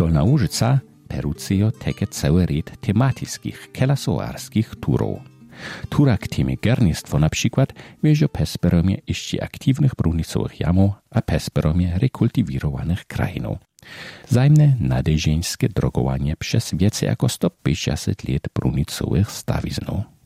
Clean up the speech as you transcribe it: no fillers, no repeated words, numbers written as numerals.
Dolna Łużyca perucjo teke cały ryd tematickich, kelasowarskich turów. Tura k temie gernistwo na przykład wiezie pesperomie jeszcze aktywnych brunicowych jamów a pesperomie rekultiwirowanych krajinów. Zajmne nadeżeńskie drogowanie przez więcej jako 150 lat brunicowych stawiznów.